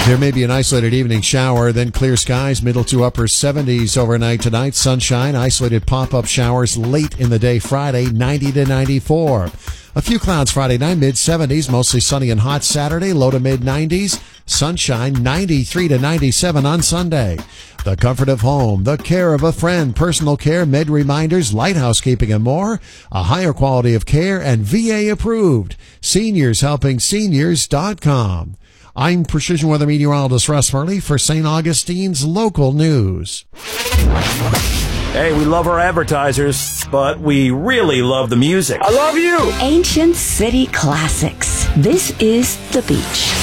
There may be an isolated evening shower, then clear skies, middle to upper 70s overnight tonight. Sunshine, isolated pop-up showers late in the day Friday, 90 to 94. A few clouds Friday night, mid-70s, mostly sunny and hot Saturday, low to mid-90s. Sunshine, 93 to 97 on Sunday. The comfort of home, the care of a friend, personal care, med reminders, light housekeeping, and more. A higher quality of care and VA approved. SeniorsHelpingSeniors.com. I'm Precision Weather Meteorologist Russ Murley for St. Augustine's Local News. Hey, we love our advertisers, but we really love the music. I love you! Ancient City Classics. This is The Beach.